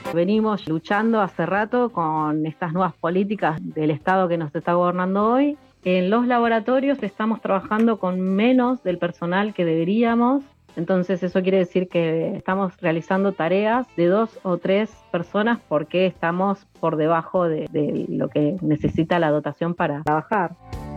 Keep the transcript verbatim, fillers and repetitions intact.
Venimos luchando hace rato con estas nuevas políticas del Estado que nos está gobernando hoy. En los laboratorios estamos trabajando con menos del personal que deberíamos, entonces eso quiere decir que estamos realizando tareas de dos o tres personas porque estamos por debajo de, de lo que necesita la dotación para trabajar.